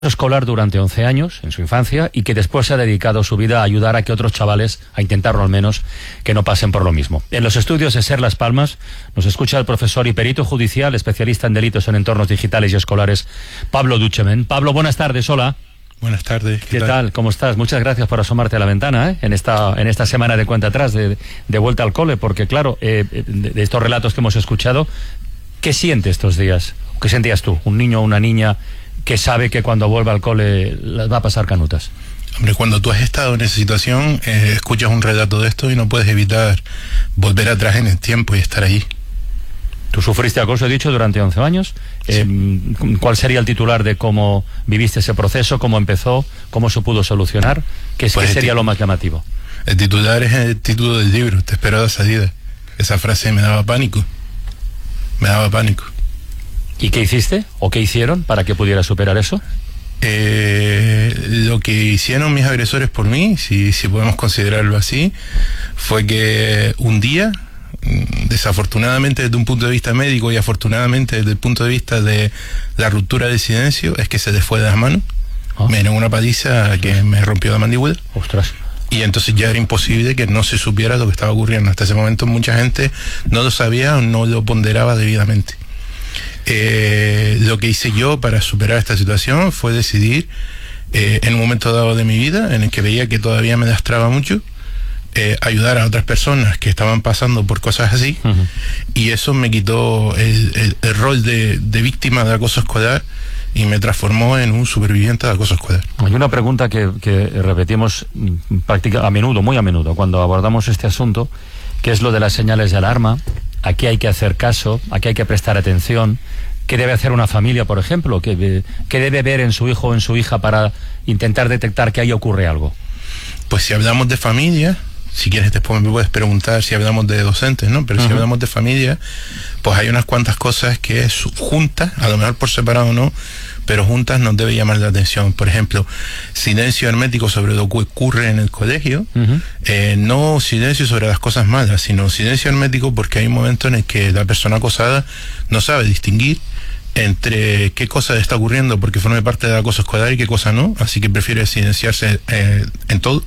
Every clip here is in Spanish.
escolar durante 11 años en su infancia y que después se ha dedicado su vida a ayudar a que otros chavales, a intentarlo al menos, que no pasen por lo mismo. En los estudios de SER Las Palmas nos escucha el profesor y perito judicial, especialista en delitos en entornos digitales y escolares, Pablo Duchemen. Pablo, buenas tardes, hola. Buenas tardes. ¿Qué tal? ¿Cómo estás? Muchas gracias por asomarte a la ventana en esta semana de cuenta atrás, de vuelta al cole, porque claro, de estos relatos que hemos escuchado, ¿qué siente estos días? ¿Qué sentías tú? Un niño o una niña que sabe que cuando vuelva al cole las va a pasar canutas. Hombre, cuando tú has estado en esa situación, escuchas un relato de esto y no puedes evitar volver atrás en el tiempo y estar allí. Tú sufriste acoso, he dicho, durante 11 años. Sí. ¿Cuál sería el titular de cómo viviste ese proceso, cómo empezó, cómo se pudo solucionar? ¿Qué sería lo más llamativo? El titular es el título del libro, Te espero a la salida. Esa frase me daba pánico. Me daba pánico. ¿Y qué hiciste o qué hicieron para que pudiera superar eso? Lo que hicieron mis agresores por mí, si podemos considerarlo así, fue que un día, desafortunadamente desde un punto de vista médico y afortunadamente desde el punto de vista de la ruptura del silencio, es que se les fue de las manos. Me dieron una paliza que me rompió la mandíbula. Ostras. Y entonces ya era imposible que no se supiera lo que estaba ocurriendo. Hasta ese momento mucha gente no lo sabía o no lo ponderaba debidamente. Lo que hice yo para superar esta situación fue decidir, en un momento dado de mi vida, en el que veía que todavía me lastraba mucho, ayudar a otras personas que estaban pasando por cosas así. Y eso me quitó el rol de víctima de acoso escolar y me transformó en un superviviente de acoso escolar. Hay una pregunta que repetimos prácticamente a menudo, muy a menudo, cuando abordamos este asunto, que es lo de las señales de alarma. Aquí hay que hacer caso, aquí hay que prestar atención. ¿Qué debe hacer una familia, por ejemplo? ¿Qué debe ver en su hijo o en su hija para intentar detectar que ahí ocurre algo? Pues si hablamos de familia, si quieres después me puedes preguntar si hablamos de docentes, ¿no? Pero si hablamos de familia, pues hay unas cuantas cosas que juntas, a lo mejor por separado no, pero juntas nos debe llamar la atención. Por ejemplo, silencio hermético sobre lo que ocurre en el colegio. No silencio sobre las cosas malas, sino silencio hermético porque hay un momento en el que la persona acosada no sabe distinguir entre qué cosa está ocurriendo porque forma parte del acoso escolar y qué cosa no, así que prefiere silenciarse en todo.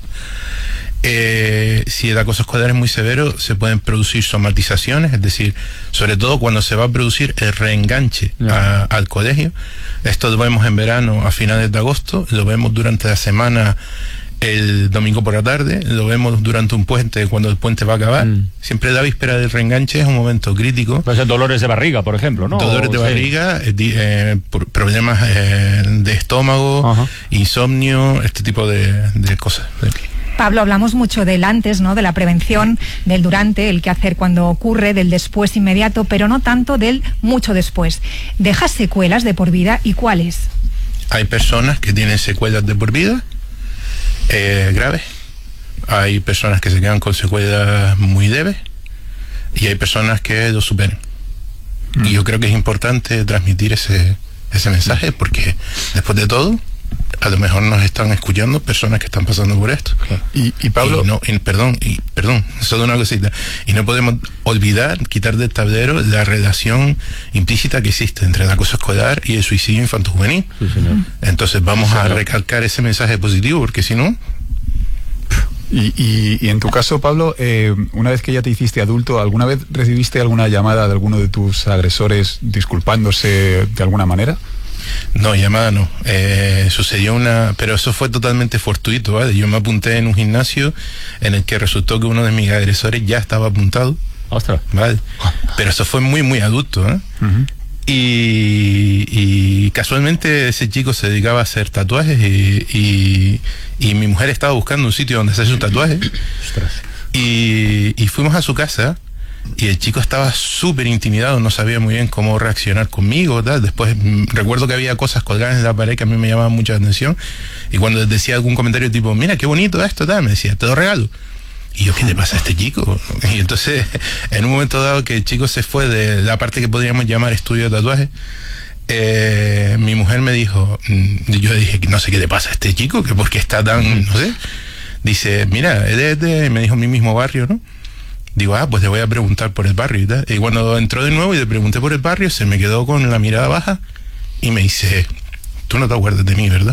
Si el acoso escolar es muy severo, se pueden producir somatizaciones, es decir, sobre todo cuando se va a producir el reenganche al colegio. Esto lo vemos en verano a finales de agosto, lo vemos durante la semana el domingo por la tarde, lo vemos durante un puente cuando el puente va a acabar. Siempre la víspera del reenganche es un momento crítico. Puede ser dolores de barriga, por ejemplo, ¿no? Dolores de barriga, problemas de estómago, insomnio, este tipo de cosas. Pablo, hablamos mucho del antes, ¿no? De la prevención, del durante, el qué hacer cuando ocurre, del después inmediato, pero no tanto del mucho después. ¿Deja secuelas de por vida y cuáles? Hay personas que tienen secuelas de por vida graves. Hay personas que se quedan con secuelas muy leves y hay personas que lo superan. Y yo creo que es importante transmitir ese mensaje porque después de todo a lo mejor nos están escuchando personas que están pasando por esto. Y Pablo, perdón, solo una cosita. Y no podemos olvidar, quitar del tablero la relación implícita que existe entre el acoso escolar y el suicidio infanto-juvenil. Sí, señor. Entonces vamos a recalcar ese mensaje positivo, porque si no... Y en tu caso, Pablo, una vez que ya te hiciste adulto, ¿alguna vez recibiste alguna llamada de alguno de tus agresores disculpándose de alguna manera? No, llamada no. Sucedió pero eso fue totalmente fortuito, ¿vale? Yo me apunté en un gimnasio en el que resultó que uno de mis agresores ya estaba apuntado. ¡Ostras! ¿Vale? Pero eso fue muy, muy adulto, ¿eh? Y casualmente ese chico se dedicaba a hacer tatuajes y mi mujer estaba buscando un sitio donde hacerse un tatuaje. ¡Ostras! Y fuimos a su casa. Y el chico estaba súper intimidado, no sabía muy bien cómo reaccionar conmigo, tal. Después recuerdo que había cosas colgadas en la pared que a mí me llamaban mucha atención. Y cuando decía algún comentario tipo, mira, qué bonito esto, tal, me decía, te lo regalo. Y yo, ¿qué le pasa a este chico? Y entonces, en un momento dado que el chico se fue de la parte que podríamos llamar estudio de tatuaje, mi mujer me dijo, yo dije, no sé qué le pasa a este chico, que porque está tan, no sé. Dice, mira, él es de, me dijo, mi mismo barrio, ¿no? Digo, pues le voy a preguntar por el barrio y tal. Y cuando entró de nuevo y le pregunté por el barrio, se me quedó con la mirada baja y me dice, Tú no te acuerdas de mí, ¿verdad?